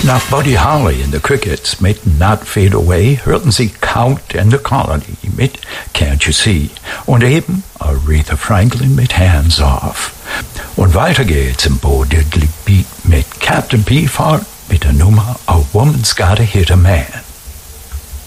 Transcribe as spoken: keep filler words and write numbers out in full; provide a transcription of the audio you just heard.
Nach Buddy Holly in the Crickets mit Not Fade Away hörten Sie Count and the Colony mit Can't You See und eben Aretha Franklin mit Hands Off. Und weiter geht's im Bo Diddley Beat mit Captain Beefheart mit der Nummer A Woman's Gotta Hit a Man.